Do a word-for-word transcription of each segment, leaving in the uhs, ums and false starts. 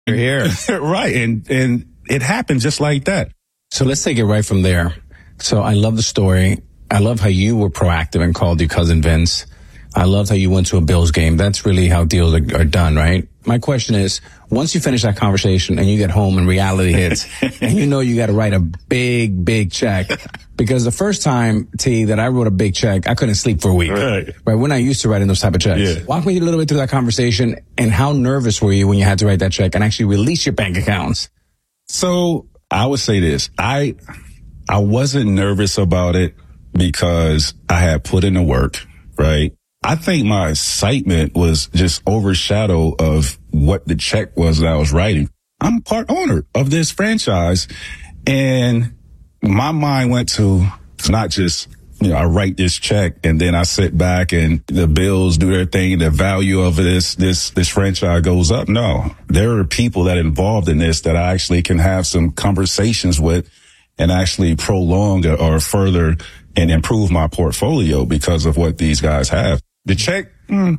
You're here. Right. And, and it happened just like that. So let's take it right from there. So I love the story. I love how you were proactive and called your cousin Vince. I love how you went to a Bills game. That's really how deals are, are done, right? My question is, once you finish that conversation and you get home and reality hits and you know you got to write a big, big check, because the first time, T, that I wrote a big check, I couldn't sleep for a week. Right. Right. We're not used to writing those type of checks. Yeah. Walk me a little bit through that conversation and how nervous were you when you had to write that check and actually release your bank accounts? So I would say this. I, I wasn't nervous about it because I had put in the work, right? I think my excitement was just overshadowed of what the check was that I was writing. I'm part owner of this franchise, and my mind went to not just, you know, I write this check and then I sit back and the Bills do their thing and the value of this, this, this franchise goes up. No, there are people that are involved in this that I actually can have some conversations with and actually prolong or further and improve my portfolio because of what these guys have. The check, mm,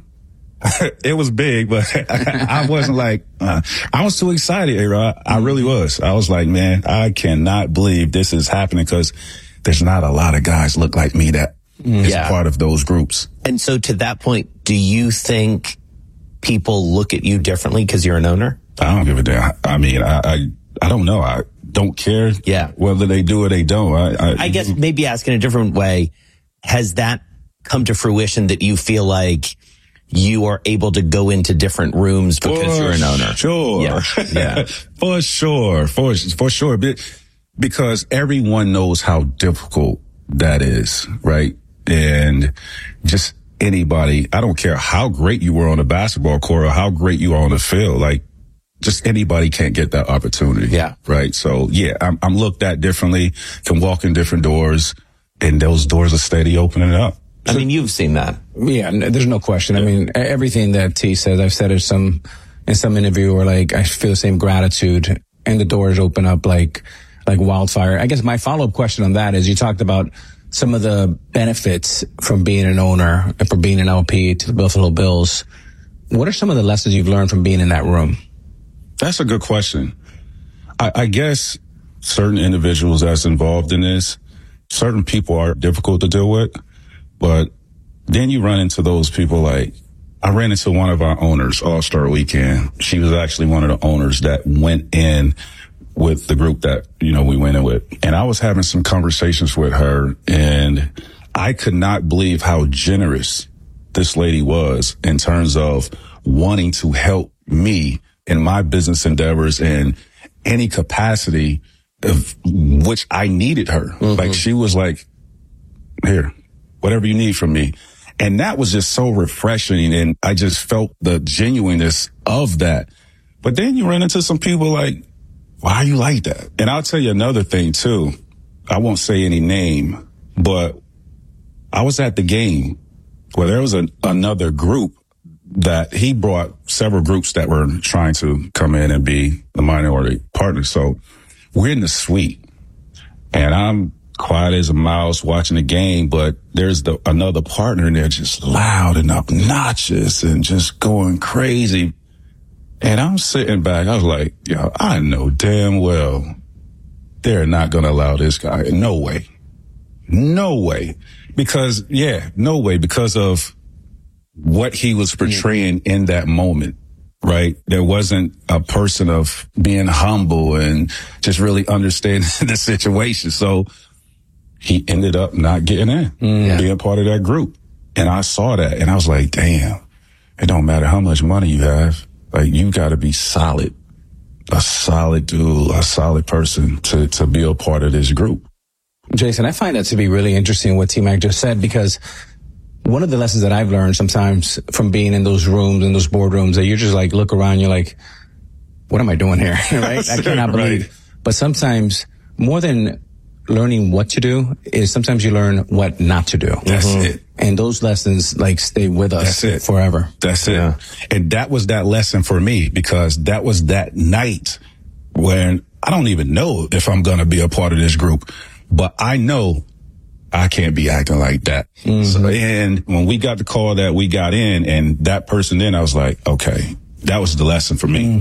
it was big, but I wasn't like, uh, I was too excited, A-Rod. I really was. I was like, man, I cannot believe this is happening because there's not a lot of guys look like me that is yeah. part of those groups. And so to that point, do you think people look at you differently because you're an owner? I don't give a damn. I mean, I, I, I don't know. I don't care yeah. whether they do or they don't. I, I, I guess maybe ask in a different way. Has that come to fruition that you feel like you are able to go into different rooms because for you're an owner? Sure. Yeah. yeah. for sure. For, for sure. Because everyone knows how difficult that is, right? And just anybody, I don't care how great you were on the basketball court or how great you are on the field, like just anybody can't get that opportunity. Yeah. Right. So yeah, I'm, I'm looked at differently, can walk in different doors, and those doors are steady opening up. I mean, you've seen that. Yeah, there's no question. Yeah. I mean, everything that T says, I've said it some, in some interview where like, I feel the same gratitude and the doors open up like, like wildfire. I guess my follow-up question on that is you talked about some of the benefits from being an owner and from being an L P to the Buffalo Bills. What are some of the lessons you've learned from being in that room? That's a good question. I, I guess certain individuals that's involved in this, certain people are difficult to deal with. But then you run into those people like, I ran into one of our owners, All-Star Weekend. She was actually one of the owners that went in with the group that, you know, we went in with. And I was having some conversations with her, and I could not believe how generous this lady was in terms of wanting to help me in my business endeavors in any capacity of which I needed her. Mm-hmm. Like she was like, here, whatever you need from me. And that was just so refreshing. And I just felt the genuineness of that. But then you run into some people like, why are you like that? And I'll tell you another thing too. I won't say any name, but I was at the game where there was a, another group that he brought several groups that were trying to come in and be the minority partner. So we're in the suite and I'm quiet as a mouse watching the game, but there's the another partner and they're just loud and obnoxious and just going crazy. And I'm sitting back, I was like, yo, I know damn well they're not going to allow this guy. No way. No way. Because, yeah, no way, because of what he was portraying in that moment, right? There wasn't a person of being humble and just really understanding the situation. So he ended up not getting in, mm, being part of that group. And I saw that and I was like, damn, it don't matter how much money you have. Like, you got to be solid, a solid dude, a solid person to, to be a part of this group. Jason, I find that to be really interesting what T-Mac just said, because one of the lessons that I've learned sometimes from being in those rooms, in those boardrooms, that you're just like, look around, you're like, what am I doing here? Right? I cannot believe. Right. But sometimes more than learning what to do is sometimes you learn what not to do. That's mm-hmm. it. And those lessons like stay with us That's it. forever. That's it. Yeah. And that was that lesson for me, because that was that night when I don't even know if I'm going to be a part of this group, but I know I can't be acting like that. Mm-hmm. So, and when we got the call that we got in and that person then, I was like, okay, that was the lesson for me. Mm-hmm.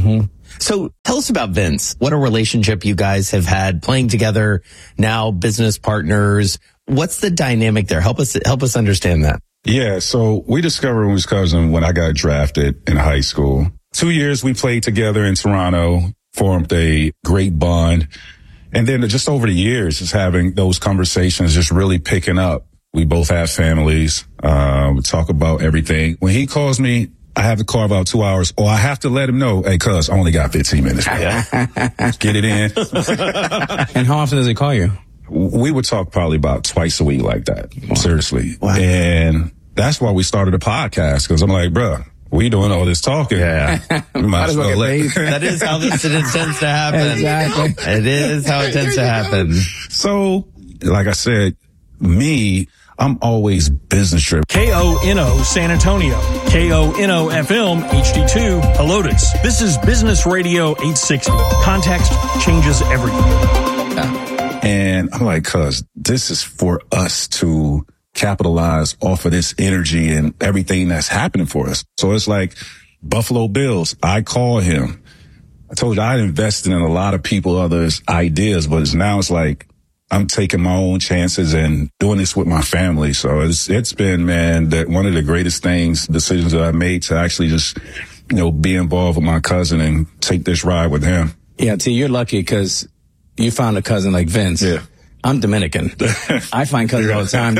So tell us about Vince. What a relationship you guys have had playing together, now business partners. What's the dynamic there? Help us, help us understand that. Yeah. So we discovered him was cousin when I got drafted in high school. Two years we played together in Toronto, formed a great bond. And then just over the years, just having those conversations, just really picking up. We both have families. Um, we talk about everything. When he calls me, I have to carve out two hours, or I have to let him know, hey, cuz, I only got fifteen minutes. Get it in. And how often does he call you? We would talk probably about twice a week like that. Wow. Seriously. Wow. And that's why we started a podcast, because I'm like, bruh, we doing all this talking. Yeah. We might as well let That is how this tends to happen. Exactly. It is how it tends to happen. So, like I said, me, I'm always business driven. K O N O San Antonio, K O N O F M H D two Helotes. This is Business Radio eight sixty. Context changes everything. Yeah. And I'm like, cuz this is for us to capitalize off of this energy and everything that's happening for us. So it's like Buffalo Bills. I call him. I told you I invested in a lot of people, others' ideas, but it's now it's like, I'm taking my own chances and doing this with my family. So it's, it's been, man, that one of the greatest things, decisions that I made to actually just, you know, be involved with my cousin and take this ride with him. Yeah, T, you're lucky because you found a cousin like Vince. Yeah. I'm Dominican. I find cousins all the time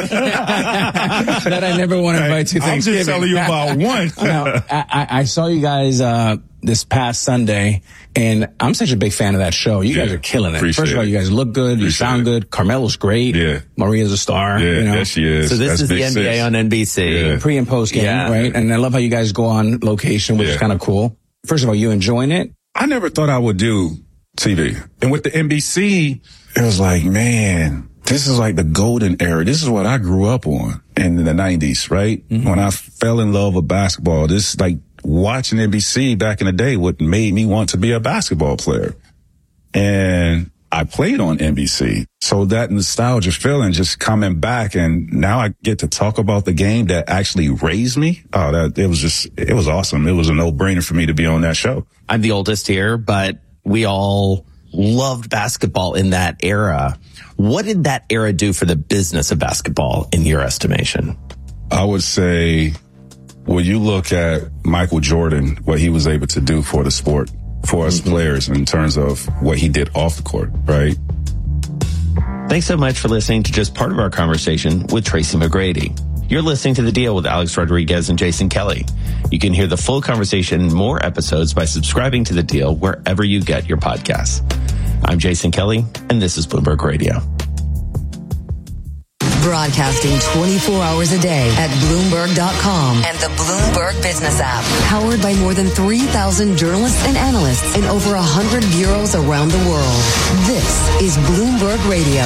that I never want to invite to Thanksgiving. I'm just telling you about one. Now, I, I saw you guys uh this past Sunday, and I'm such a big fan of that show. You yeah, guys are killing it. First of all, you guys look good. You sound good. Carmelo's great. Yeah. Maria's a star. Yeah, you know? Yes, she is. So this That's is the N B A six. On N B C. Yeah. Pre and post game, yeah. right? And I love how you guys go on location, which yeah. is kind of cool. First of all, you enjoying it? I never thought I would do T V. And with the N B C, it was like, man, this is like the golden era. This is what I grew up on in the nineties, right? Mm-hmm. When I fell in love with basketball, this like watching N B C back in the day, what made me want to be a basketball player. And I played on N B C. So that nostalgia feeling just coming back, and now I get to talk about the game that actually raised me. Oh, that it was just, it was awesome. It was a no-brainer for me to be on that show. I'm the oldest here, but we all loved basketball in that era. What did that era do for the business of basketball in your estimation? I would say, when you look at Michael Jordan, what he was able to do for the sport, for us mm-hmm. players in terms of what he did off the court, right? Thanks so much for listening to just part of our conversation with Tracy McGrady. You're listening to The Deal with Alex Rodriguez and Jason Kelly. You can hear the full conversation and more episodes by subscribing to The Deal wherever you get your podcasts. I'm Jason Kelly, and this is Bloomberg Radio. Broadcasting twenty-four hours a day at Bloomberg dot com and the Bloomberg Business app. Powered by more than three thousand journalists and analysts in over one hundred bureaus around the world. This is Bloomberg Radio.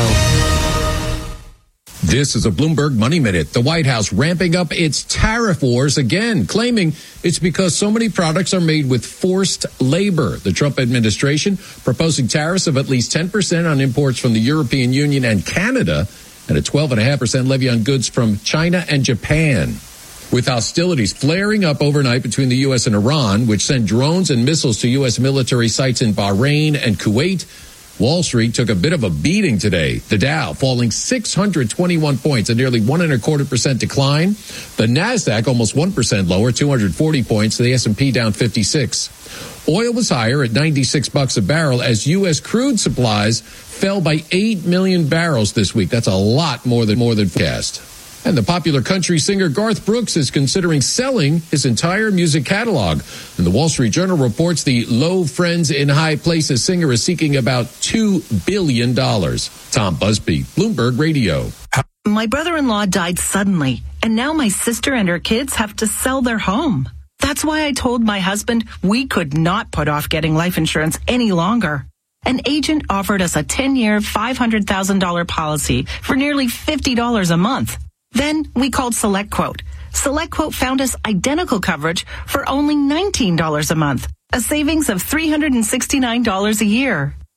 This is a Bloomberg Money Minute. The White House ramping up its tariff wars again, claiming it's because so many products are made with forced labor. The Trump administration proposing tariffs of at least ten percent on imports from the European Union and Canada, and a twelve point five percent levy on goods from China and Japan. With hostilities flaring up overnight between the U S and Iran, which sent drones and missiles to U S military sites in Bahrain and Kuwait, Wall Street took a bit of a beating today. The Dow falling six hundred twenty-one points, a nearly one and a quarter percent decline. The Nasdaq almost one percent lower, two hundred forty points. The S and P down fifty-six. Oil was higher at ninety-six bucks a barrel as U S crude supplies fell by eight million barrels this week. That's a lot more than more than forecast. And the popular country singer Garth Brooks is considering selling his entire music catalog. And the Wall Street Journal reports the low friends in high places singer is seeking about two billion dollars. Tom Busby, Bloomberg Radio. My brother-in-law died suddenly, and now my sister and her kids have to sell their home. That's why I told my husband we could not put off getting life insurance any longer. An agent offered us a ten-year, five hundred thousand dollars policy for nearly fifty dollars a month. Then we called SelectQuote. SelectQuote found us identical coverage for only nineteen dollars a month, a savings of three hundred sixty-nine dollars a year.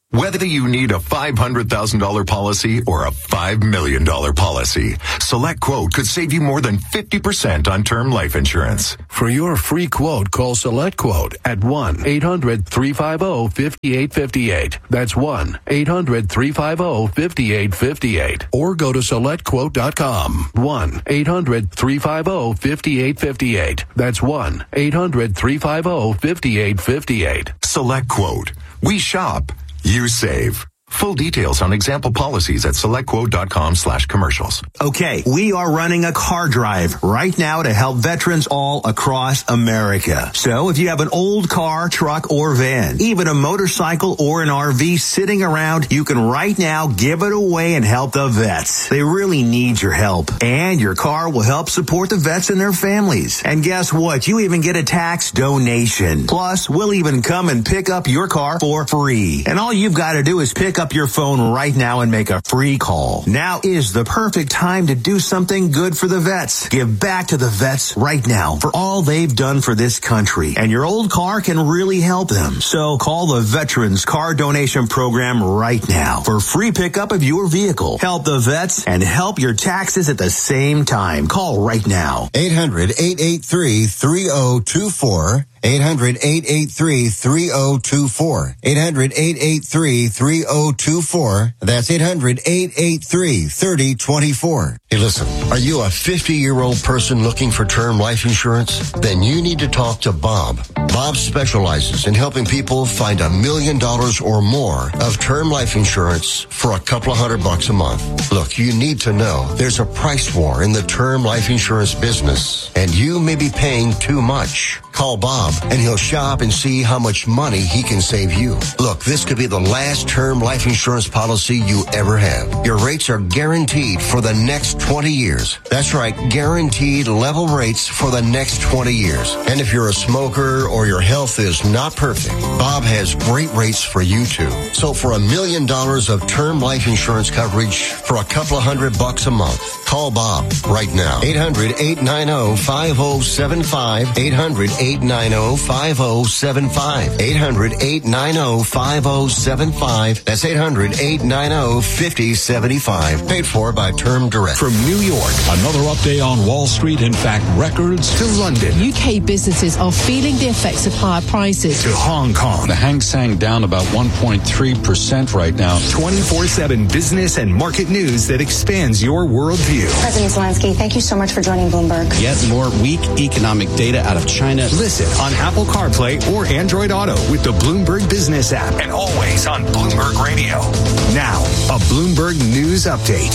Whether you need a five hundred thousand dollars policy or a five million dollars policy, SelectQuote could save you more than fifty percent on term life insurance. For your free quote, call SelectQuote at one eight hundred three five zero five eight five eight. That's one eight hundred three five zero five eight five eight. Or go to select quote dot com. one eight hundred three five zero five eight five eight. That's one eight hundred three five zero five eight five eight. SelectQuote. We shop. You save. Full details on example policies at selectquote.com slash commercials. Okay, we are running a car drive right now to help veterans all across America. So if you have an old car, truck, or van, even a motorcycle or an R V sitting around, you can right now give it away and help the vets. They really need your help. And your car will help support the vets and their families. And guess what? You even get a tax donation. Plus, we'll even come and pick up your car for free. And all you've got to do is pick up your phone right now and make a free call. Now is the perfect time to do something good for the vets. Give back to the vets right now for all they've done for this country. And your old car can really help them. So call the Veterans Car Donation Program right now for free pickup of your vehicle. Help the vets and help your taxes at the same time. Call right now. eight hundred eight eight three three zero two four. eight hundred eight eight three three zero two four. eight hundred eight eight three three zero two four. That's eight hundred eight eight three three zero two four. Hey, listen, are you a fifty-year-old person looking for term life insurance? Then you need to talk to Bob. Bob specializes in helping people find a million dollars or more of term life insurance for a couple of hundred bucks a month. Look, you need to know there's a price war in the term life insurance business, and you may be paying too much. Call Bob, and he'll shop and see how much money he can save you. Look, this could be the last term life insurance policy you ever have. Your rates are guaranteed for the next twenty years. That's right, guaranteed level rates for the next twenty years. And if you're a smoker or your health is not perfect, Bob has great rates for you too. So for a million dollars of term life insurance coverage for a couple of hundred bucks a month, call Bob right now. eight hundred eight nine zero five zero seven five. eight hundred eight nine zero five zero seven five. eight hundred eight nine zero five zero seven five. That's eight hundred eight nine zero five zero seven five. Paid for by Term Direct. From New York, another update on Wall Street. In fact, records to London. U K businesses are feeling the effects of higher prices. To Hong Kong. The Hang Seng down about one point three percent right now. twenty-four seven business and market news that expands your worldview. President Zelensky, thank you so much for joining Bloomberg. Yet more weak economic data out of China. Listen on Apple CarPlay or Android Auto with the Bloomberg Business app, and always on Bloomberg Radio. Now, a Bloomberg News Update.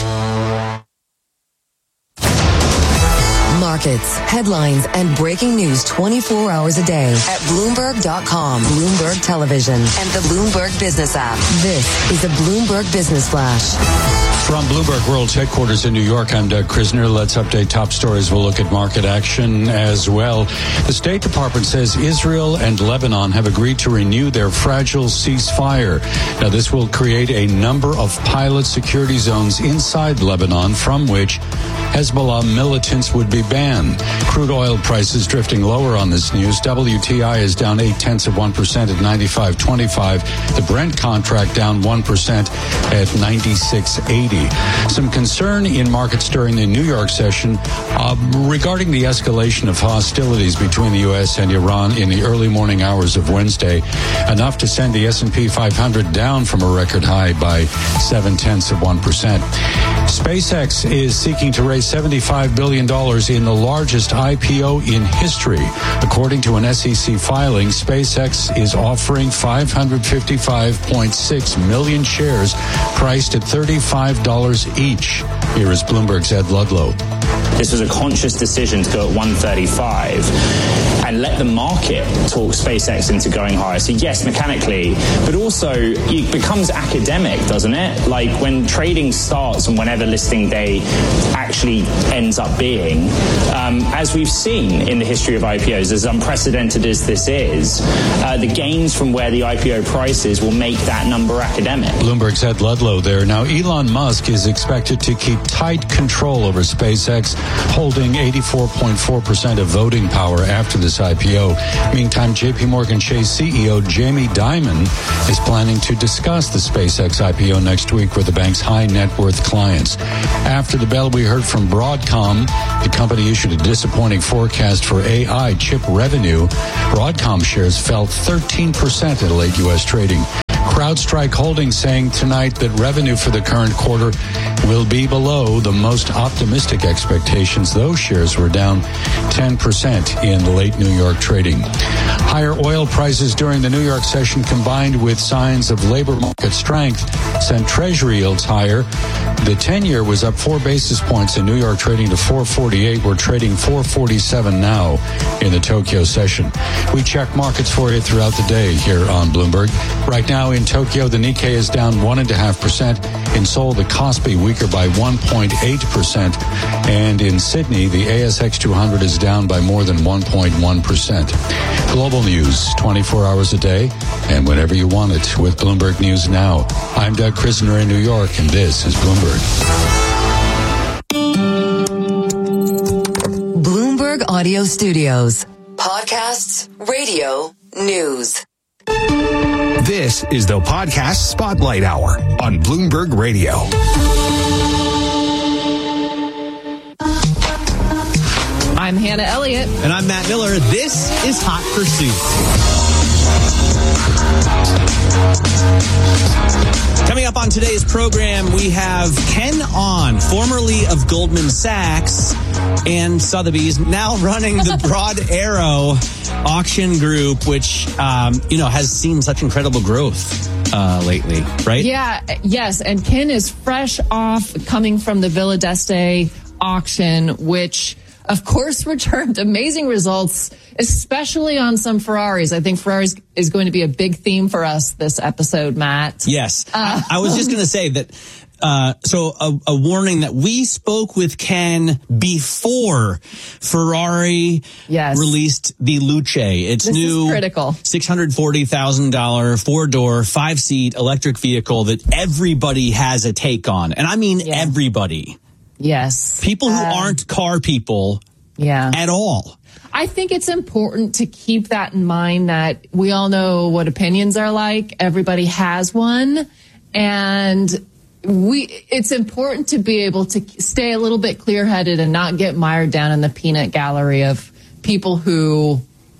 Markets, headlines, and breaking news twenty-four hours a day at Bloomberg dot com, Bloomberg Television, and the Bloomberg Business app. This is a Bloomberg Business Flash. From Bloomberg World's headquarters in New York, I'm Doug Krisner. Let's update top stories. We'll look at market action as well. The State Department says Israel and Lebanon have agreed to renew their fragile ceasefire. Now, this will create a number of pilot security zones inside Lebanon from which Hezbollah militants would be banned. Crude oil prices drifting lower on this news. W T I is down eight tenths of one percent at ninety-five twenty-five. The Brent contract down one percent at ninety-six eighty. Some concern in markets during the New York session uh, regarding the escalation of hostilities between the U S and Iran in the early morning hours of Wednesday, enough to send the S and P five hundred down from a record high by seven tenths of one percent. SpaceX is seeking to raise seventy-five billion dollars in the largest I P O in history. According to an S E C filing, SpaceX is offering five hundred fifty-five point six million shares priced at thirty-five dollars each. Here is Bloomberg's Ed Ludlow. This was a conscious decision to go at one thirty-five and let the market talk SpaceX into going higher. So yes, mechanically, but also it becomes academic, doesn't it? Like when trading starts and whenever listing day actually ends up being, um, as we've seen in the history of I P Os, as unprecedented as this is, uh, the gains from where the I P O price is will make that number academic. Bloomberg's Ed Ludlow there. Now, Elon Musk is expected to keep tight control over SpaceX, holding eighty-four point four percent of voting power after this I P O. Meantime, J P Morgan Chase C E O Jamie Dimon is planning to discuss the SpaceX I P O next week with the bank's high net worth clients. After the bell, we heard from Broadcom. The company issued a disappointing forecast for A I chip revenue. Broadcom shares fell thirteen percent at late U S trading. CrowdStrike Holdings saying tonight that revenue for the current quarter will be below the most optimistic expectations. Those shares were down ten percent in the late New York trading. Higher oil prices during the New York session combined with signs of labor market strength sent Treasury yields higher. The ten-year was up four basis points in New York, trading to four forty-eight. We're trading four forty-seven now in the Tokyo session. We check markets for you throughout the day here on Bloomberg. Right now in Tokyo, the Nikkei is down one point five percent. In Seoul, the Kospi weaker by one point eight percent. And in Sydney, the A S X two hundred is down by more than one point one percent. Global news, twenty-four hours a day, and whenever you want it with Bloomberg News Now. I'm Doug Krisner in New York, and this is Bloomberg. Bloomberg Audio Studios. Podcasts, radio, news. This is the Podcast Spotlight Hour on Bloomberg Radio. I'm Hannah Elliott. And I'm Matt Miller. This is Hot Pursuit. Coming up on today's program, we have Ken On, formerly of Goldman Sachs and Sotheby's, now running the Broad Arrow auction group, which, um, you know, has seen such incredible growth uh, lately, right? Yeah, yes. And Ken is fresh off coming from the Villa d'Este auction, which, of course, returned amazing results, especially on some Ferraris. I think Ferraris is going to be a big theme for us this episode, Matt. Yes. Uh, I, I was just going to say that, uh, so a, a warning that we spoke with Ken before Ferrari yes. released the Luce. Its this new is critical. six hundred forty thousand dollars four-door, five-seat electric vehicle that everybody has a take on. And I mean yeah. everybody. Yes. People who uh, aren't car people yeah. at all. I think it's important to keep that in mind, that we all know what opinions are like. Everybody has one. And we, it's important to be able to stay a little bit clear-headed and not get mired down in the peanut gallery of people who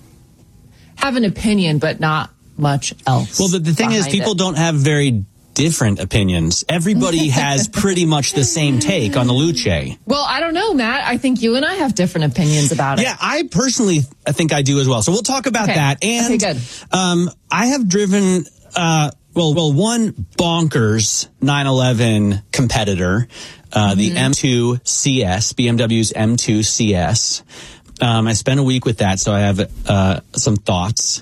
have an opinion but not much else. Well, the, the thing is, people it. don't have very different opinions. Everybody has pretty much the same take on the Luce. Well, I don't know, Matt. I think you and I have different opinions about it. Yeah, I personally I think I do as well. So we'll talk about okay. that. And okay, good. Um, I have driven, uh, well, well, one bonkers nine eleven competitor, uh, mm-hmm. the M two C S, B M W's M two C S. Um, I spent a week with that, so I have uh, some thoughts.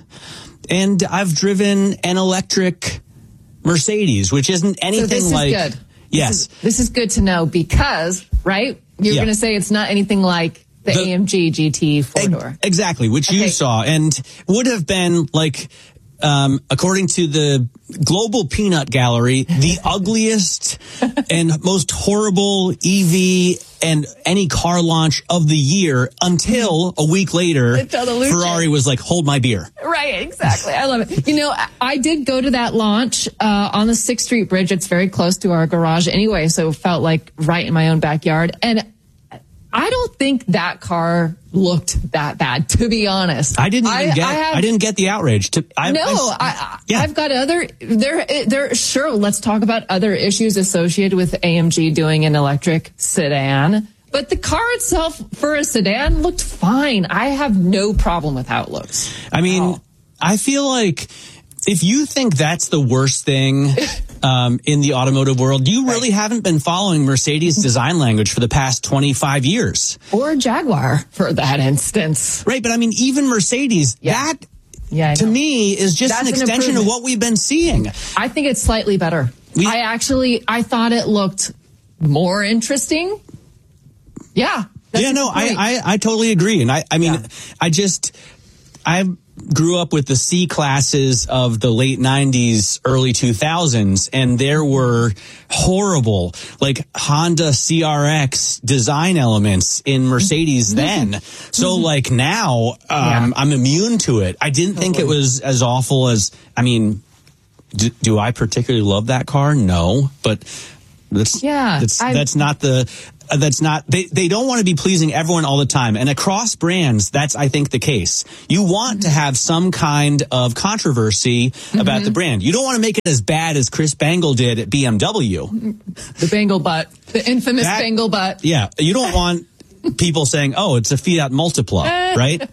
And I've driven an electric Mercedes, which isn't anything so this is like. Good. Yes, this is, this is good to know because, right? You're yeah. going to say it's not anything like the, the A M G G T four door. Exactly, which okay. you saw, and would have been like, um, according to the Global Peanut Gallery, the ugliest and most horrible E V and any car launch of the year until a week later, Ferrari was like, hold my beer. Right, exactly. I love it. You know, I did go to that launch uh, on the sixth Street Bridge. It's very close to our garage anyway, so it felt like right in my own backyard. And I don't think that car looked that bad, to be honest. I didn't even I, get. I, have, I didn't get the outrage. To I, no, I, I, yeah. I've got other. There, there. Sure, let's talk about other issues associated with A M G doing an electric sedan. But the car itself, for a sedan, looked fine. I have no problem with how it looks. I mean, oh. I feel like if you think that's the worst thing um, in the automotive world, you really right. haven't been following Mercedes design language for the past twenty-five years. Or Jaguar, for that instance. Right, but I mean, even Mercedes, yeah. that, yeah, to me, is just that's an extension an of what we've been seeing. I think it's slightly better. We, I actually, I thought it looked more interesting. Yeah. Yeah, no, I, I, I totally agree. And I, I mean, yeah. I just, I've, grew up with the C classes of the late nineties, early two thousands, and there were horrible, like Honda C R X design elements in Mercedes then. So like now, um, yeah. I'm immune to it. I didn't totally. think it was as awful as, I mean, do, do I particularly love that car? No, but that's, yeah, that's, that's not the, uh, that's not, they, they don't want to be pleasing everyone all the time. And across brands, that's, I think, the case. You want mm-hmm. to have some kind of controversy mm-hmm. about the brand. You don't want to make it as bad as Chris Bangle did at B M W. The Bangle butt, the infamous that, Bangle butt. Yeah. You don't want people saying, oh, it's a Fiat Multipla, right?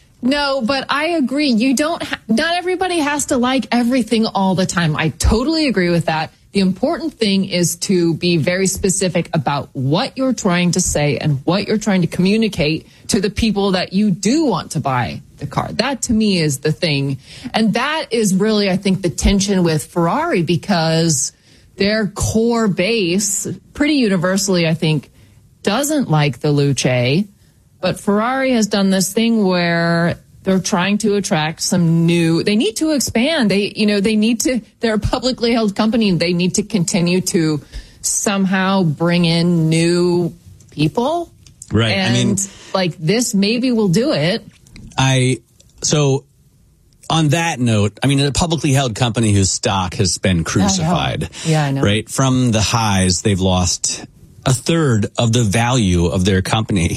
No, but I agree. You don't, ha- not everybody has to like everything all the time. I totally agree with that. The important thing is to be very specific about what you're trying to say and what you're trying to communicate to the people that you do want to buy the car. That to me is the thing. And that is really, I think, the tension with Ferrari, because their core base, pretty universally, I think, doesn't like the Luce. But Ferrari has done this thing where they're trying to attract some new, they need to expand. They, you know, they need to, they're a publicly held company. They need to continue to somehow bring in new people. Right. And I mean, like this maybe will do it. I, so on that note, I mean, a publicly held company whose stock has been crucified. I yeah, I know. Right. From the highs, they've lost a third of the value of their company.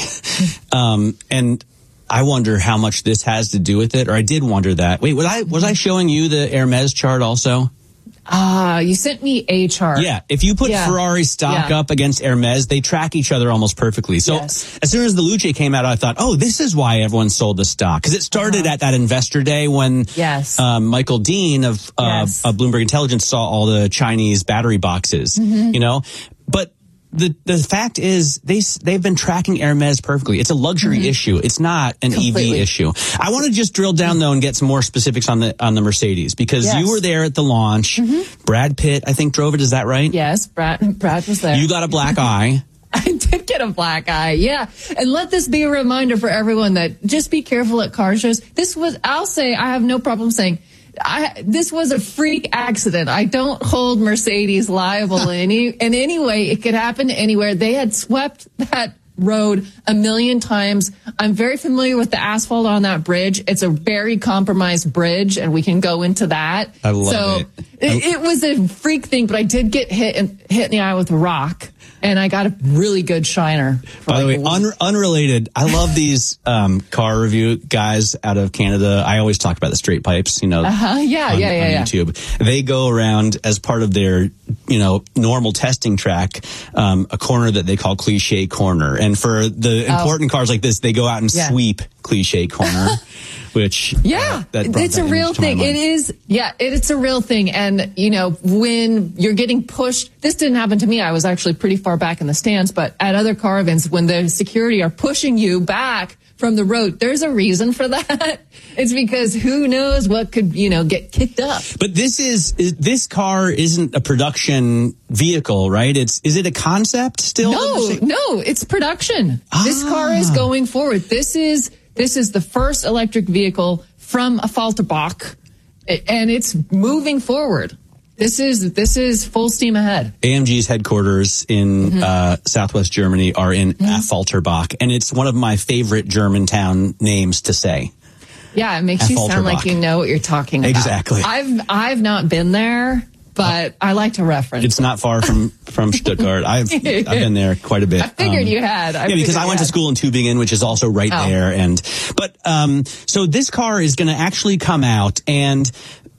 um, and I wonder how much this has to do with it, or I did wonder that. Wait, was I was I showing you the Hermes chart also? Ah, uh, you sent me a chart. Yeah, if you put yeah. Ferrari stock yeah. up against Hermes, they track each other almost perfectly. So yes. as soon as the Luce came out, I thought, oh, this is why everyone sold the stock. Because it started uh-huh. at that investor day when yes. um, Michael Dean of, uh, yes. of Bloomberg Intelligence saw all the Chinese battery boxes, mm-hmm. you know? But The the fact is, they, they've been tracking Hermes perfectly. It's a luxury mm-hmm. issue. It's not an Completely. E V issue. I want to just drill down, though, and get some more specifics on the on the Mercedes, because yes. you were there at the launch. Mm-hmm. Brad Pitt, I think, drove it. Is that right? Yes, Brad, Brad was there. You got a black eye. I did get a black eye, yeah. And let this be a reminder for everyone that just be careful at car shows. This was, I'll say, I have no problem saying, I, this was a freak accident. I don't hold Mercedes liable in any, in any way. It could happen anywhere. They had swept that road a million times. I'm very familiar with the asphalt on that bridge. It's a very compromised bridge, and we can go into that. I love so it. it. It was a freak thing, but I did get hit in, hit in the eye with a rock. And I got a really good shiner. By the way, un- unrelated, I love these um, car review guys out of Canada. I always talk about the Straight Pipes, you know, uh-huh. yeah, on, yeah, yeah, on yeah. YouTube. They go around as part of their, you know, normal testing track, um, a corner that they call Cliche Corner. And for the oh. important cars like this, they go out and yeah. sweep Cliche Corner. Which yeah, uh, it's a real thing. It is, yeah, it, it's a real thing. And you know, when you're getting pushed, this didn't happen to me. I was actually pretty far back in the stands, but at other car events, when the security are pushing you back from the road, there's a reason for that. It's because who knows what could, you know, get kicked up. But this is, is this car isn't a production vehicle, right? It's is it a concept still? No, no, it's production. Ah. This car is going forward. This is. This is the first electric vehicle from a Falterbach, and it's moving forward. This is this is full steam ahead. A M G's headquarters in mm-hmm. uh, Southwest Germany are in mm-hmm. Falterbach, and it's one of my favorite Germantown names to say. Yeah, it makes you sound like you know what you're talking about. Exactly. I've I've not been there, but I like to reference. It's not far from, from Stuttgart. I've I've been there quite a bit. I figured um, you had. I yeah, because I went had. to school in Tübingen, which is also right oh. there. And but um, so this car is going to actually come out, and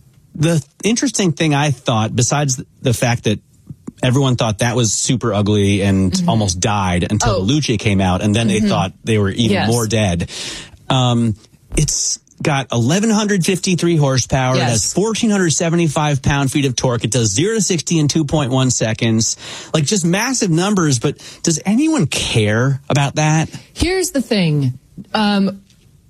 the interesting thing I thought, besides the fact that everyone thought that was super ugly and mm-hmm. almost died until oh. the Luce came out, and then mm-hmm. they thought they were even yes. more dead. Um, it's got eleven fifty-three horsepower. Yes. It has fourteen seventy-five pound-feet of torque. It does zero to sixty in two point one seconds. Like, just massive numbers, but does anyone care about that? Here's the thing. Um,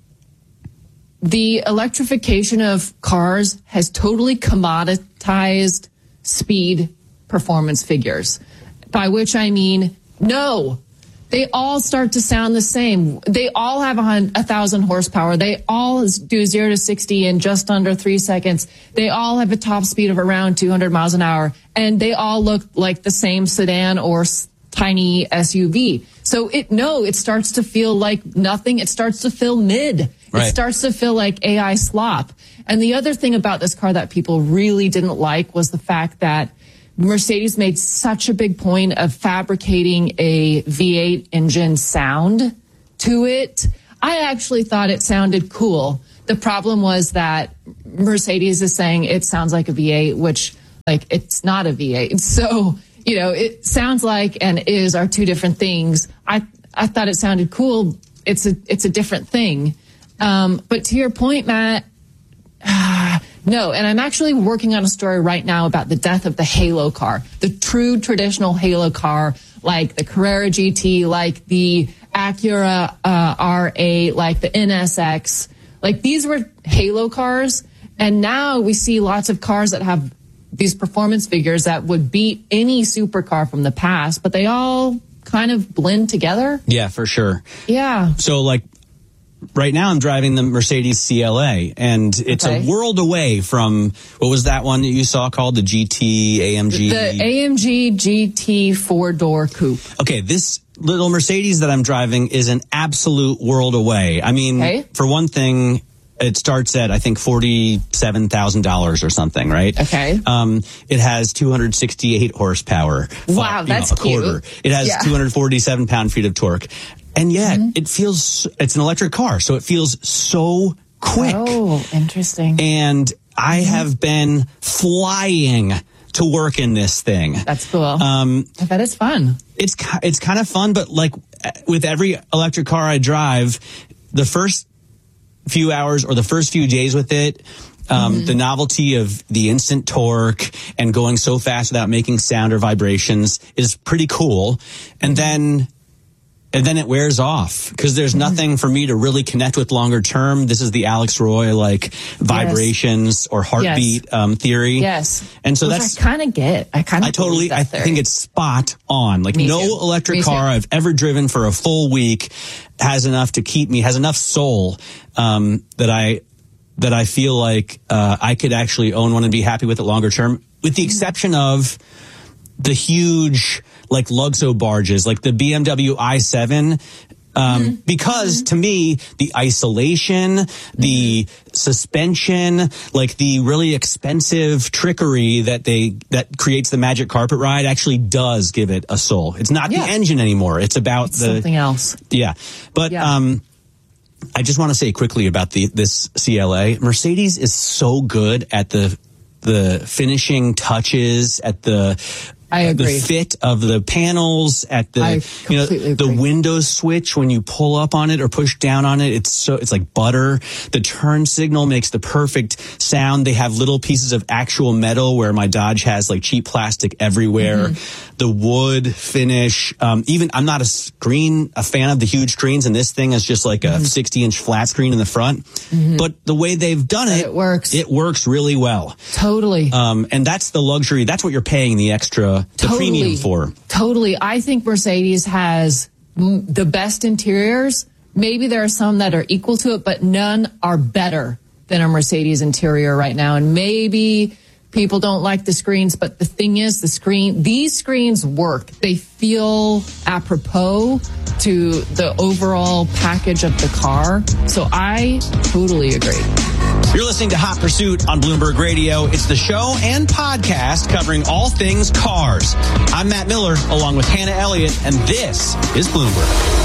the electrification of cars has totally commoditized speed performance figures, by which I mean, no, They all start to sound the same. They all have a, hun- a thousand horsepower. They all do zero to sixty in just under three seconds. They all have a top speed of around two hundred miles an hour. And they all look like the same sedan or s- tiny S U V. So it, no, it starts to feel like nothing. It starts to feel mid. Right. It starts to feel like A I slop. And the other thing about this car that people really didn't like was the fact that Mercedes made such a big point of fabricating a V eight engine sound to it. I actually thought it sounded cool. The problem was that Mercedes is saying it sounds like a V eight, which, like, it's not a V eight. So, you know, it sounds like and is are two different things. I I thought it sounded cool. It's a it's a different thing. Um, but to your point, Matt, uh, no, and I'm actually working on a story right now about the death of the Halo car, the true traditional Halo car, like the Carrera G T, like the Acura uh, R eight, like the N S X. Like these were Halo cars, and now we see lots of cars that have these performance figures that would beat any supercar from the past, but they all kind of blend together. Yeah, for sure. Yeah. So like, right now I'm driving the Mercedes C L A, and it's Okay. a world away from, what was that one that you saw called the G T A M G? The A M G G T four-door coupe. Okay, this little Mercedes that I'm driving is an absolute world away. I mean, Okay. for one thing, it starts at, I think, forty-seven thousand dollars or something, right? Okay. Um, it has two hundred sixty-eight horsepower. Wow, you that's know, a quarter. cute. It has Yeah. two hundred forty-seven pound-feet of torque. And yet, Mm-hmm. it feels, it's an electric car, so it feels so quick. Oh, interesting. And I have been flying to work in this thing. That's cool. Um, I bet it's fun. It's ki- it's kind of fun, but like with every electric car I drive, the first few hours or the first few days with it, um, Mm-hmm. the novelty of the instant torque and going so fast without making sound or vibrations is pretty cool. And then and then it wears off because there's nothing for me to really connect with longer term. This is the Alex Roy like vibrations or heartbeat um, theory. Yes. And so Which that's I kind of get. I kind of I totally, I think it's spot on. Like Me no too. electric Me car too. I've ever driven for a full week has enough to keep me, has enough soul, um, that I, that I feel like, uh, I could actually own one and be happy with it longer term, with the exception of the huge, like Luxo barges, like the B M W i seven. Um, Mm-hmm. because to me, the isolation, the suspension, like the really expensive trickery that they, that creates the magic carpet ride actually does give it a soul. It's not Yeah. the engine anymore. It's about It's the, something else. yeah. But, Yeah. um, I just want to say quickly about the, this C L A. Mercedes is so good at the, the finishing touches, at the, I agree. the fit of the panels, at the I you know completely the agree. Windows switch when you pull up on it or push down on it, it's so it's like butter. The turn signal makes the perfect sound. They have little pieces of actual metal where my Dodge has like cheap plastic everywhere. Mm-hmm. The wood finish, um, even I'm not a screen a fan of the huge screens, and this thing is just like a sixty inch flat screen in the front. Mm-hmm. But the way they've done it, it works. It works really well. Totally. Um, and that's the luxury. That's what you're paying the extra, the Totally. premium for. Totally. I think Mercedes has m- the best interiors. Maybe there are some that are equal to it, but none are better than a Mercedes interior right now. And maybe people don't like the screens, but the thing is, the screen, these screens work. They feel apropos to the overall package of the car. So I totally agree. You're listening to Hot Pursuit on Bloomberg Radio. It's the show and podcast covering all things cars. I'm Matt Miller, along with Hannah Elliott, and this is Bloomberg.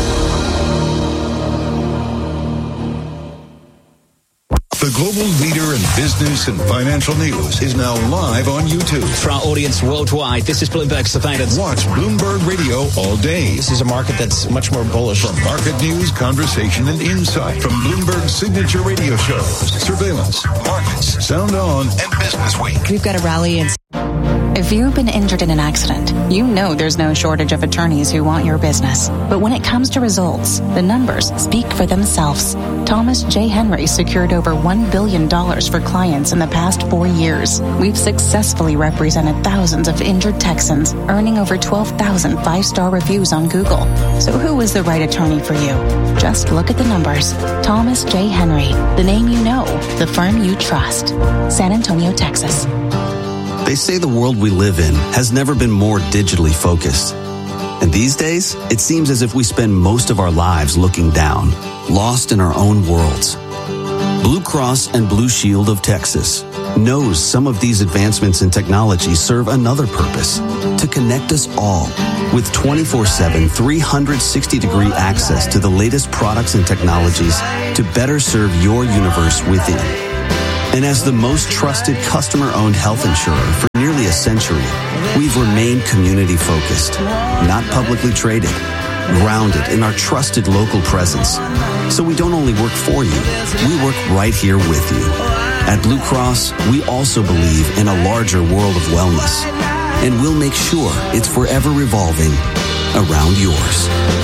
The global leader in business and financial news is now live on YouTube. For our audience worldwide, this is Bloomberg Surveillance. Watch Bloomberg Radio all day. This is a market that's much more bullish. For market news, conversation, and insight from Bloomberg's signature radio shows, Surveillance, Markets, Sound On, and Business Week. We've got a rally in If you've been injured in an accident, you know there's no shortage of attorneys who want your business. But when it comes to results, the numbers speak for themselves. Thomas J. Henry secured over one billion dollars for clients in the past four years. We've successfully represented thousands of injured Texans, earning over twelve thousand five-star reviews on Google. So who is the right attorney for you? Just look at the numbers. Thomas J. Henry, the name you know, the firm you trust. San Antonio, Texas. They say the world we live in has never been more digitally focused. And these days, it seems as if we spend most of our lives looking down, lost in our own worlds. Blue Cross and Blue Shield of Texas knows some of these advancements in technology serve another purpose, to connect us all with twenty-four seven, three hundred sixty degree access to the latest products and technologies to better serve your universe within. And as the most trusted customer-owned health insurer for nearly a century, we've remained community-focused, not publicly traded, grounded in our trusted local presence. So we don't only work for you, we work right here with you. At Blue Cross, we also believe in a larger world of wellness, and we'll make sure it's forever revolving around yours.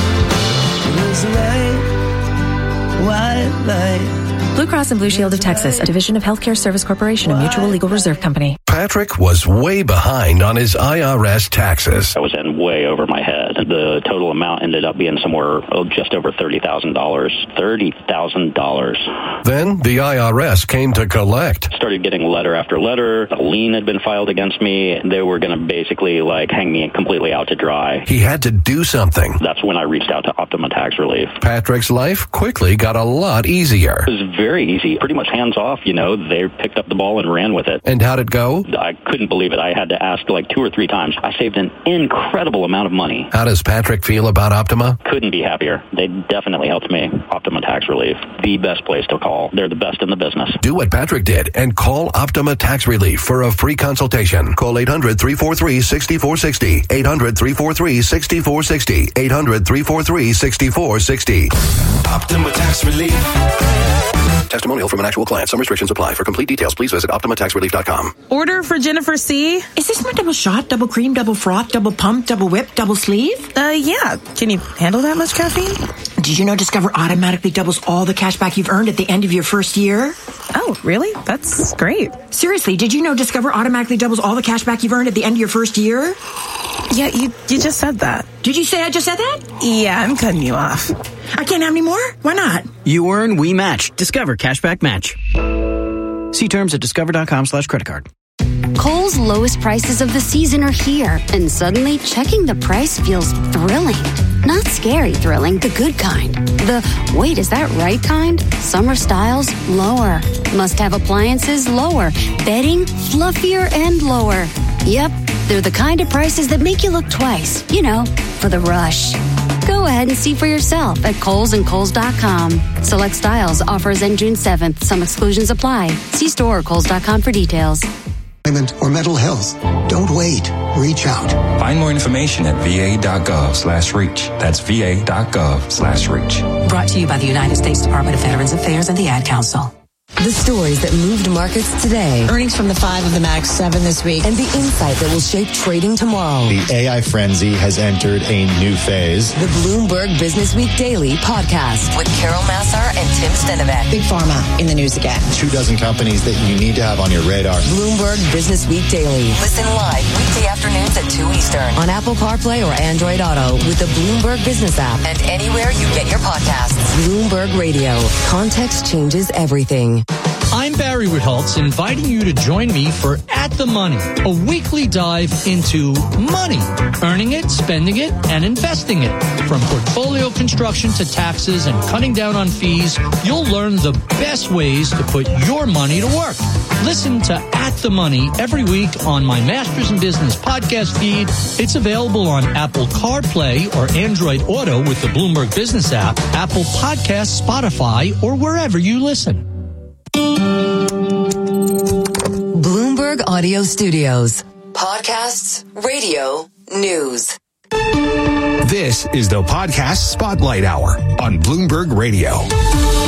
Blue Cross and Blue Shield of Texas, a division of Healthcare Service Corporation, a mutual legal reserve company. Patrick was way behind on his I R S taxes. I was in way over my head. The total amount ended up being somewhere oh, just over thirty thousand dollars. thirty thousand dollars. Then the I R S came to collect. Started getting letter after letter. A lien had been filed against me. They were going to basically like hang me completely out to dry. He had to do something. That's when I reached out to Optima Tax Relief. Patrick's life quickly got a lot easier. It was very easy. Pretty much hands off, you know. They picked up the ball and ran with it. And how'd it go? I couldn't believe it. I had to ask like two or three times. I saved an incredible amount of money. How does Patrick feel about Optima? Couldn't be happier. They definitely helped me. Optima Tax Relief, the best place to call. They're the best in the business. Do what Patrick did and call Optima Tax Relief for a free consultation. Call eight hundred, three four three, six four six zero. eight hundred, three four three, six four six zero. eight hundred, three four three, six four six zero. Optima Tax Relief. Testimonial from an actual client. Some restrictions apply. For complete details, please visit optima tax relief dot com. Order for Jennifer C. Is this my double shot, double cream, double froth, double pump, double whip, double sleeve? Uh, yeah. Can you handle that much caffeine? Did you know Discover automatically doubles all the cash back you've earned at the end of your first year? Oh, really? That's great. Seriously, did you know Discover automatically doubles all the cash back you've earned at the end of your first year? Yeah, you, you just said that. Did you say I just said that? Yeah, I'm cutting you off. I can't have any more? Why not? You earn, we match. Discover Cashback Match. See terms at discover.com slash credit card. Kohl's lowest prices of the season are here, and suddenly checking the price feels thrilling. Not scary thrilling, the good kind. The, wait, is that right kind? Summer styles, lower. Must-have appliances, lower. Bedding, fluffier and lower. Yep, they're the kind of prices that make you look twice. You know, for the rush. Go ahead and see for yourself at Kohl's and Kohl's dot com. Select styles, offers end June seventh. Some exclusions apply. See store or Kohl's dot com for details. Or mental health. Don't wait. Reach out. Find more information at va.gov slash reach. That's va.gov slash reach. Brought to you by the United States Department of Veterans Affairs and the Ad Council. The stories that moved markets today. Earnings from the five of the Max seven this week. And the insight that will shape trading tomorrow. The A I frenzy has entered a new phase. The Bloomberg Business Week Daily podcast with Carol Massar and Tim Stenovec. Big Pharma in the news again. Two dozen companies that you need to have on your radar. Bloomberg Business Week Daily. Listen live weekday afternoons at two Eastern on Apple CarPlay or Android Auto with the Bloomberg Business app and anywhere you get your podcasts. Bloomberg Radio. Context changes everything. I'm Barry Ritholtz, inviting you to join me for At the Money, a weekly dive into money, earning it, spending it, and investing it. From portfolio construction to taxes and cutting down on fees, you'll learn the best ways to put your money to work. Listen to At the Money every week on my Masters in Business podcast feed. It's available on Apple CarPlay or Android Auto with the Bloomberg Business app, Apple Podcasts, Spotify, or wherever you listen. Bloomberg Audio Studios. Podcasts, radio, news. This is the Podcast Spotlight Hour on Bloomberg Radio.